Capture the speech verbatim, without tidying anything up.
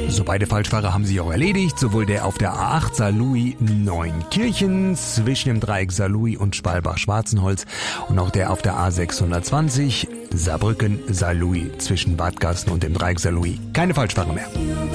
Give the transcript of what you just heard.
So, beide Falschfahrer haben sich auch erledigt. Sowohl der auf der A acht Saarlouis-Neunkirchen zwischen dem Dreieck Saarlouis und Spalbach-Schwarzenholz und auch der auf der A sechshundertzwanzig Saarbrücken-Saarlouis zwischen Bad Gassen und dem Dreieck Saarlouis. Keine Falschfahrer mehr.